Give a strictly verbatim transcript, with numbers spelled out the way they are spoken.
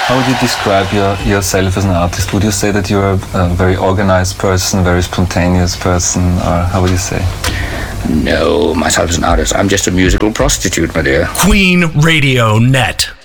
How would you describe your, yourself as an artist? Would you say that you're a, a very organized person, very spontaneous person, or how would you say? No, myself as an artist, I'm just a musical prostitute, my dear. Queen Radio Net.